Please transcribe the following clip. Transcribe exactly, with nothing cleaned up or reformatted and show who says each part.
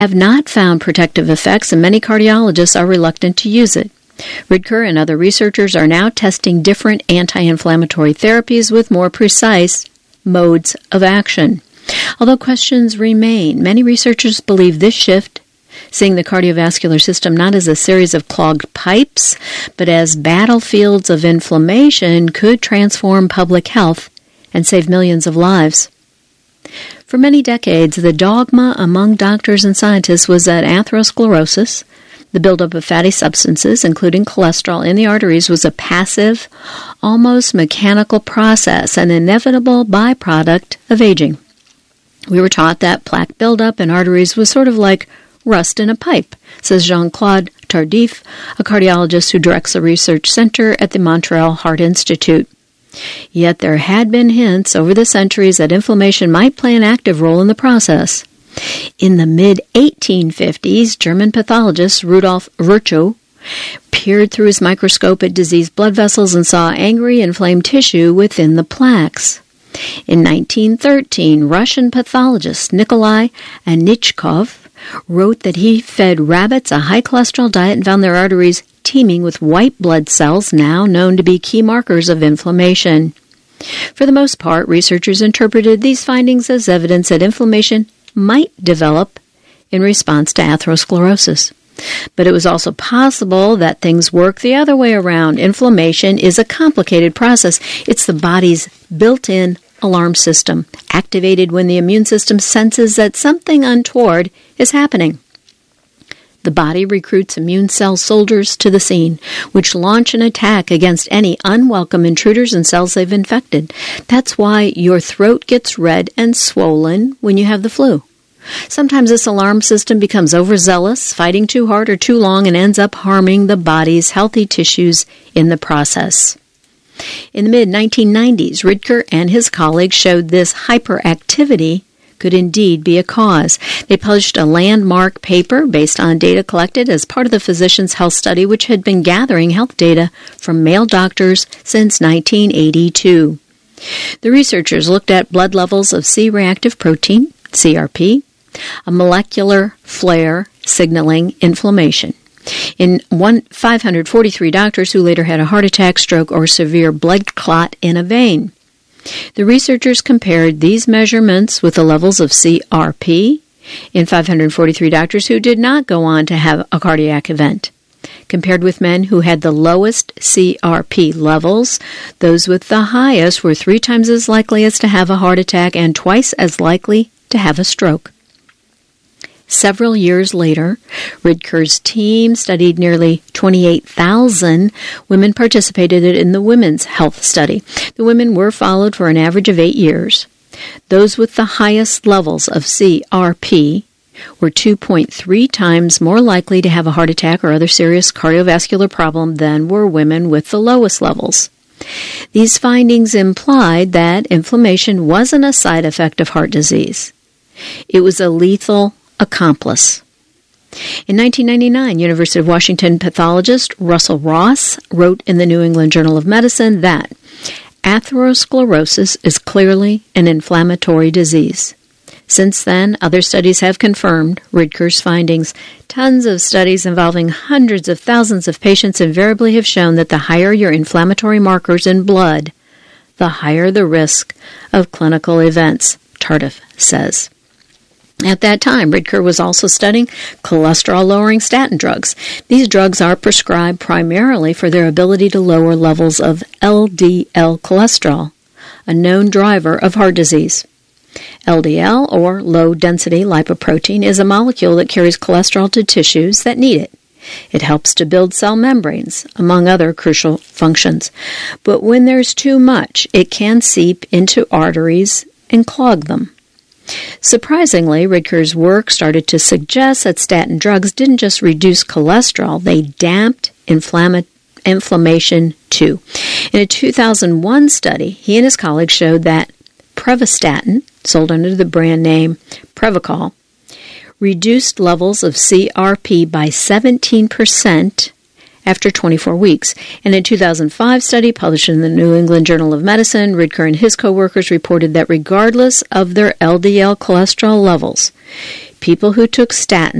Speaker 1: have not found protective effects, and many cardiologists are reluctant to use it. Ridker and other researchers are now testing different anti-inflammatory therapies with more precise modes of action. Although questions remain, many researchers believe this shift, seeing the cardiovascular system not as a series of clogged pipes, but as battlefields of inflammation, could transform public health and save millions of lives. For many decades, the dogma among doctors and scientists was that atherosclerosis, the buildup of fatty substances, including cholesterol in the arteries, was a passive, almost mechanical process, an inevitable byproduct of aging. We were taught that plaque buildup in arteries was sort of like rust in a pipe, says Jean-Claude Tardif, a cardiologist who directs a research center at the Montreal Heart Institute. Yet there had been hints over the centuries that inflammation might play an active role in the process. In the mid eighteen fifties, German pathologist Rudolf Virchow peered through his microscope at diseased blood vessels and saw angry, inflamed tissue within the plaques. In nineteen thirteen, Russian pathologist Nikolai Anichkov wrote that he fed rabbits a high-cholesterol diet and found their arteries teeming with white blood cells, now known to be key markers of inflammation. For the most part, researchers interpreted these findings as evidence that inflammation might develop in response to atherosclerosis. But it was also possible that things work the other way around. Inflammation is a complicated process. It's the body's built-in alarm system, activated when the immune system senses that something untoward is happening. The body recruits immune cell soldiers to the scene, which launch an attack against any unwelcome intruders and cells they've infected. That's why your throat gets red and swollen when you have the flu. Sometimes this alarm system becomes overzealous, fighting too hard or too long, and ends up harming the body's healthy tissues in the process. In the mid nineteen nineties, Ridker and his colleagues showed this hyperactivity could indeed be a cause. They published a landmark paper based on data collected as part of the Physicians' Health Study, which had been gathering health data from male doctors since nineteen eighty-two. The researchers looked at blood levels of C-reactive protein, C R P, a molecular flare signaling inflammation, in five hundred forty-three doctors who later had a heart attack, stroke, or severe blood clot in a vein. The researchers compared these measurements with the levels of C R P in five hundred forty-three doctors who did not go on to have a cardiac event. Compared with men who had the lowest C R P levels, those with the highest were three times as likely as to have a heart attack and twice as likely to have a stroke. Several years later, Ridker's team studied nearly twenty-eight thousand women participated in the Women's Health Study. The women were followed for an average of eight years. Those with the highest levels of C R P were two point three times more likely to have a heart attack or other serious cardiovascular problem than were women with the lowest levels. These findings implied that inflammation wasn't a side effect of heart disease. It was a lethal accomplice. In nineteen ninety-nine, University of Washington pathologist Russell Ross wrote in the New England Journal of Medicine that atherosclerosis is clearly an inflammatory disease. Since then, other studies have confirmed Ridker's findings. Tons of studies involving hundreds of thousands of patients invariably have shown that the higher your inflammatory markers in blood, the higher the risk of clinical events, Tardif says. At that time, Ridker was also studying cholesterol-lowering statin drugs. These drugs are prescribed primarily for their ability to lower levels of L D L cholesterol, a known driver of heart disease. L D L, or low-density lipoprotein, is a molecule that carries cholesterol to tissues that need it. It helps to build cell membranes, among other crucial functions. But when there's too much, it can seep into arteries and clog them. Surprisingly, Ridker's work started to suggest that statin drugs didn't just reduce cholesterol, they damped inflama- inflammation too. In a two thousand one study, he and his colleagues showed that Pravastatin, sold under the brand name Prevacol, reduced levels of C R P by seventeen percent after twenty-four weeks. In a two thousand five study published in the New England Journal of Medicine, Ridker and his co-workers reported that regardless of their L D L cholesterol levels, people who took statins